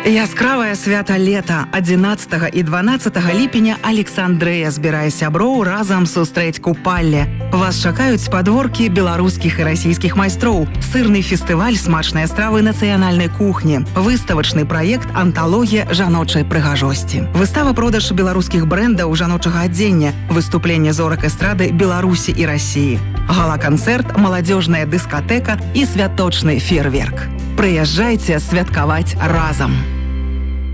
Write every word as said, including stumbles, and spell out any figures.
Яскравае свята лета адзінаццатага і дванаццатага ліпеня Александрыя збірае сяброў разам сустрэць купалле. Вас чакаюць падворкі беларускіх і расійскіх майстроў, сырны фестываль смачныя стравы нацыянальнай кухні, выставачны праект анталогія жаночай прыгажосці. Выстава-продаж беларускіх брэндаў жаночага адзення, выступленне зорак эстрады Беларусі і Расіі. Гала-канцэрт, маладзёжная дыскатэка і святочны феерверк. Прыязджайце святкаваць разам.